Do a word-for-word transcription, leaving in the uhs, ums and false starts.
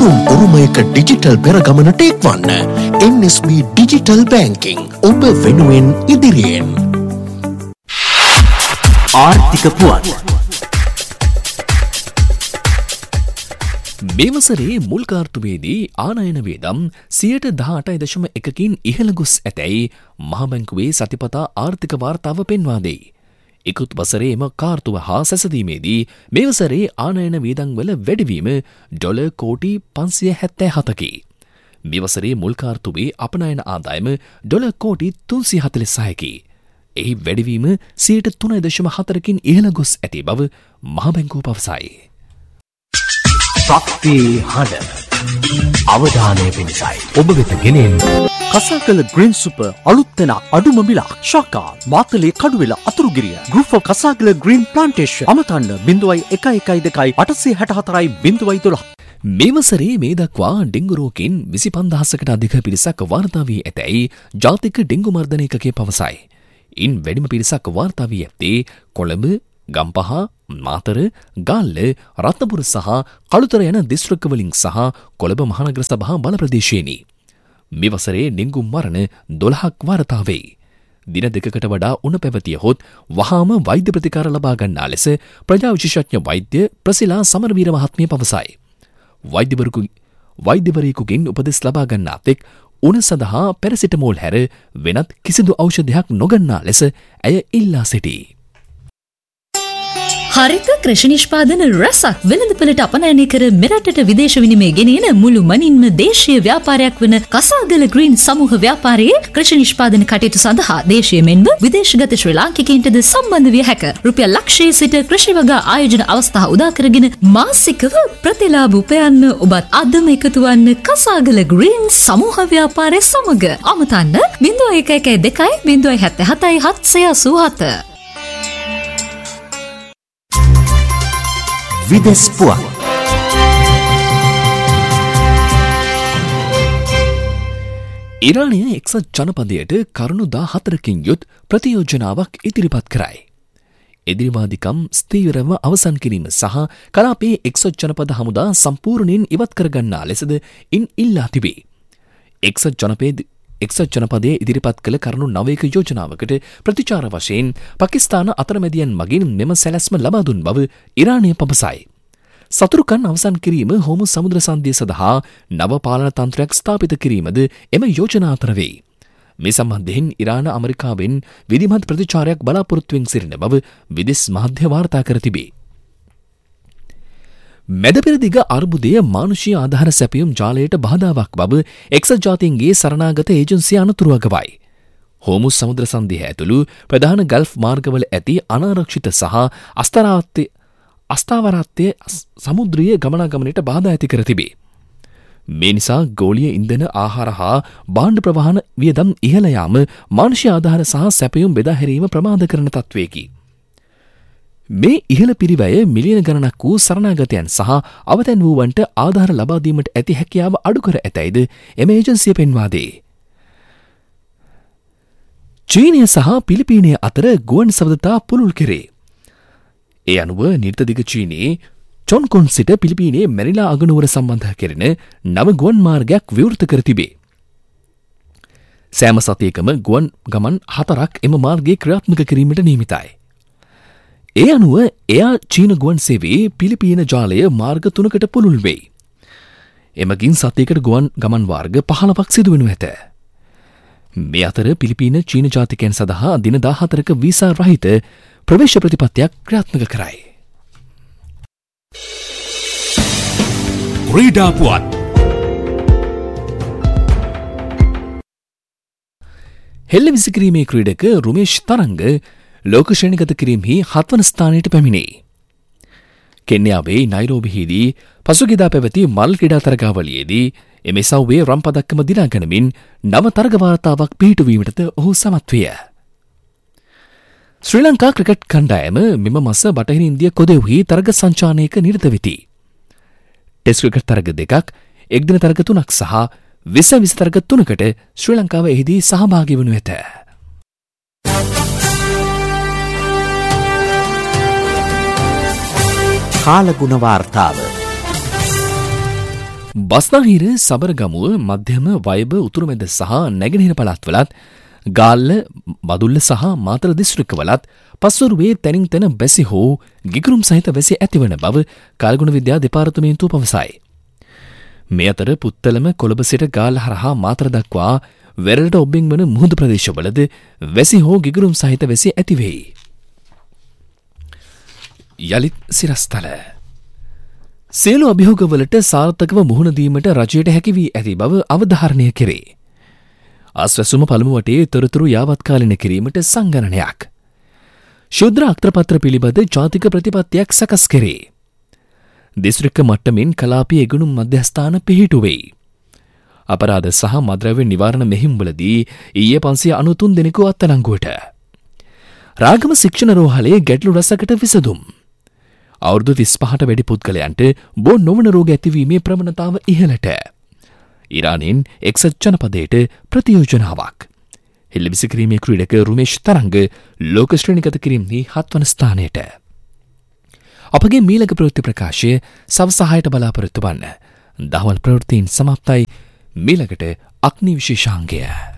උරුම් උරුමයක digital පෙරගමනට එක්වන්න. එන් S B digital බැංකිං ඔබ වෙනුවෙන් ඉදිරියෙන්. ආර්ථික පුවත්. මේ වසරේ මුල් කාර්තුවේදී ආනයන වේදම් සියයට දහඅටයි දශම එකකින් ඉහළ ගොස් ඇතැයි මහා බැංකුවේ සතිපතා ආර්ථික වාර්තාව පෙන්වා දෙයි. ඉකුත් වසරේම කාර්තුව හා සැසදීමේදී මේ වසරේ ආනයන වේදම් වල වැඩිවීම ඩොලර් කෝටි පන්සිය හැත්තෑ හතකි. මේ වසරේ මුල් කාර්තුවේ අපනයන ආදායම ඩොලර් කෝටි තුන්සිය හතළිස් හයකි. එහි වැඩිවීම සියයට තුනයි දශම හතරකින් ඉහළ ගොස් ඇති බව මහා බැංකුව පවසයි. ශක්තියේ හඬ අවධානය පිණිසයි ඔබ වෙත ගෙනෙන් කසාකල ග්‍රීන් සුපර් අලුත් තැන අඩුම මිලක් ශාකා Matale Kaduwela Athurugiriya group of කසාකල green plantation අමතන්න බිංදුවයි එකයි එකයි දෙකයි අටසිය හැට හතරයි බිංදුවයි දොළහ. මේ වසරේ මේ දක්වා ඩෙංගු රෝගීන් විසි පන්දාහසකට අධික පිරිසක් වාර්තා වී ඇතැයි ජාතික ඩෙංගු මර්ධන ඒකකය පවසයි. ඉන් වැඩිම පිරිසක් වාර්තා වී ඇත්තේ කොළඹ, ගම්පහ, මාතර, ගාල්ල, රත්නපුර සහ කළුතර යන දිස්ත්‍රික්කවලින් සහ කොළඹ මහනගර සභා බල ප්‍රදේශයේනි. මේ වසරේ ඩෙංගු මරණ දොළහක් වාර්තා වෙයි. දින දෙකකට වඩා උණ පැවතියහොත් වහාම වෛද්‍ය ප්‍රතිකාර ලබා ගන්නා ලෙස ප්‍රජා විශේෂඥ වෛද්‍ය ප්‍රසිලා සමරවීර මහත්මිය පවසයි. වෛද්‍යවරයෙකු වෛද්‍යවරයෙකුගෙන් උපදෙස් ලබා ගන්නා තෙක් උණ සඳහා පැරසිටමෝල් හැර වෙනත් කිසිදු ඖෂධයක් නොගන්නා ලෙස ඇය ඉල්ලා සිටී. හරිත කෘෂි නිෂ්පාදන රසක් වෙළඳපොළට අපනයනය කර මෙරටට විදේශ විනිමය ගෙනෙන මුළු මනින්ම දේශීය ව්‍යාපාරයක් වන කසාගල ග්‍රීන් සමූහ ව්‍යාපාරයේ කෘෂි නිෂ්පාදන කටයුතු සඳහා දේශීය මෙන්ම විදේශගත ශ්‍රී ලාංකිකයින්ටද සම්බන්ධ විය හැක. රුපියල් ලක්ෂයේ සිට කෘෂි වගා ආයෝජන අවස්ථා උදා කරගෙන මාසිකව ප්‍රතිලාභ උපයන්න ඔබත් අදම එකතු වන්න කසාගල ග්‍රීන් සමූහ ව්‍යාපාරය සමග. අමතන්න බිංදුව එක එකයි දෙකයි බිංදුව හැත්තෑ හතයි හත්සිය අසූ හත. විදෙස් පුවත්. ඉරානය එක්සත් ජනපදයට කරුණු දාහතරකින් යුත් ප්‍රතියෝජනාවක් ඉදිරිපත් කරයි. එදිරිවාදිකම් ස්ථීවරව අවසන් කිරීම සහ කලාපයේ එක්සත් ජනපද හමුදා සම්පූර්ණයෙන් ඉවත් කරගන්නා ලෙසද ඉන් ඉල්ලා තිබේ. එක්සත් ජනපද එක්සත් ජනපදයේ ඉදිරිපත් කළ කරුණු නවයක යෝජනාවකට ප්‍රතිචාර වශයෙන් පාකිස්තාන අතරමැදියන් මගින් මෙම සැලැස්ම ලබා දුන් බව ඉරානය පවසයි. සතුරුකම් අවසන් කිරීම හෝමු සමුද්‍ර සංධිය සඳහා නව පාලන තන්ත්‍රයක් ස්ථාපිත කිරීමද එම යෝජනා අතර වෙයි. මේ සම්බන්ධයෙන් ඉරාන ඇමරිකාවෙන් විධිමත් ප්‍රතිචාරයක් බලාපොරොත්තුවෙන් සිටින බව විදේශ මාධ්‍ය වාර්තා කර තිබේ. මැදපෙරදිග අර්බුදය මානුෂීය ආධාර සැපයුම් ජාලයට බාධාවක් බව එක්සත් ජාතීන්ගේ සරණාගත ඒජන්සිය අනතුරු අගවයි. හෝමුස් සමුද්‍ර සංධිය ඇතුළු ප්‍රධාන ගල්ෆ් මාර්ගවල ඇති අනාරක්ෂිත සහ අස්තරාත්‍ය අස්ථාවරාත්‍ය සමුද්‍රීය ගමනාගමනයට බාධා ඇති කර තිබේ. මේ නිසා ගෝලීය ඉන්ධන ආහාර හා භාණ්ඩ ප්‍රවාහන වියදම් ඉහළ යාම මානුෂීය ආධාර සහ සැපයුම් බෙදා හැරීම ප්‍රමාද කරන තත්වයකි. මේ ඉහළ පිරිවැය මිලියන ගණනක් වූ සරණාගතයන් සහ අවතැන් වූවන්ට ආධාර ලබා දීමට ඇති හැකියාව අඩු කර ඇතැයිද එම ඒජන්සිය පෙන්වා දේ. චීනය සහ පිලිපීනය අතර ගුවන් සබඳතා පුළුල් කෙරේ. ඒ අනුව නිර්තදිග චීනයේ චොන්කොන් සිට පිලිපීනයේ මැනිලා අගනුවර සම්බන්ධ කෙරෙන නව ගුවන් මාර්ගයක් විවෘත කර තිබේ. සෑම සතියකම ගුවන් ගමන් හතරක් එම මාර්ගයේ ක්‍රියාත්මක කිරීමට නියමිතයි. ඒ අනුව එයා චීන ගුවන් සේවයේ පිලිපීන ජාලය මාර්ග තුනකට පුළුල් වෙයි. එමගින් සතියකට ගුවන් ගමන් වාර්ග පහළොවක් සිදුවනු ඇත. මේ අතර පිලිපීන චීන ජාතිකයන් සඳහා දින දාහතරක වීසා රහිත ප්‍රවේශ ප්‍රතිපත්තියක් ක්‍රියාත්මක කරයි. ක්‍රීඩා පුවත්. හෙල්ල විසිකිරීමේ ක්‍රීඩක රුමේෂ් තරංග ලෝක ශ්‍රේණිගත කිරීමෙහි හත්වන ස්ථානයට පැමිණේ. කෙන්යාවේ නයිරෝබිහිදී පසුගියදා පැවති මල් ක්‍රීඩා තරගාවලියේදී එම සව්වේ රම් පදක්කම දිනා ගනිමින් නව තරග වාර්තාවක් පිහිටුවීමටද ඔහු සමත් විය. ශ්‍රී ලංකා ක්‍රිකට් කණ්ඩායම මෙම මස බටහිර ඉන්දිය කොදෙව්හි තරග සංචානයක නිරත වෙති. ටෙස්ට් ක්‍රිකට් තරග දෙකක්, එක්දින තරග තුනක් සහ විස විස තරග තුනකට ශ්‍රී ලංකාව එහිදී සහභාගී වනු ඇත. කාලගුණ වාර්තාව. බස්නාහිර සබරගමුව මධ්‍යම වයඹ උතුරුමැද සහ නැගෙනහිර පළාත්වලත් ගාල්ල බදුල්ල සහ මාතර දිස්ත්‍රික්කවලත් පස්වරුවේ තැනින් තැන වැසි හෝ ගිගුරුම් සහිත වැසි ඇතිවන බව කාල්ගුණ විද්‍යා දෙපාර්තමේන්තුව පවසයි. මේ අතර පුත්තලම කොළඹ සිට ගාල්ල හරහා මාතර දක්වා වෙරළට ඔබ්බෙන් වන මුහුදු ප්‍රදේශවලද වැසි හෝ ගිගුරුම් සහිත වැසි ඇතිවෙයි. යලිත් සිරස්තල සියලු අභියෝගවලට සාර්ථකව මුහුණ දීමට රජයට හැකි වී ඇති බව අවධාරණය කෙරේ. ආස්වැසුම පළමු වටේ තොරතුරු යාවත්කාලින කිරීමට සංගණනයක්. ශුද්‍ර අක්‍රපත්‍ර පිළිබඳ ජාතික ප්‍රතිපත්තියක් සකස් කෙරේ. දිස්ත්‍රික්ක මට්ටමින් කලාපීය ඉගෙනුම් මධ්‍යස්ථාන පිහිටුවෙයි. අපරාධ සහ මද්‍රව්‍ය නිවාරණ මෙහිම්වලදී ඊයේ පන්සිය අනූතුන් දෙනෙකු අත්අඩංගුවට. රාගම ශික්ෂණ රෝහලේ ගැටලු රසකට විසඳුම්. අවුරුදු තිස්පහට වැඩි පුද්ගලයන්ට බෝ නොවන රෝග ඇතිවීමේ ප්‍රවණතාව ඉහළට. ඉරානයෙන් එක්සත් ජනපදයට ප්‍රතියෝජනාවක්. හෙල්ලවිසි කිරීමේ ක්‍රීඩක රුමේෂ් තරංග ලෝක ශ්‍රේණිගත කිරීමේ හත්වන ස්ථානයට. අපගේ මීළඟ ප්‍රවෘත්ති ප්‍රකාශය සවස හයට බලාපොරොත්තු වන්න. දහවල් ප්‍රවෘත්තීන් සමාප්තයි. මීළඟට අග්නි විශේෂාංගය.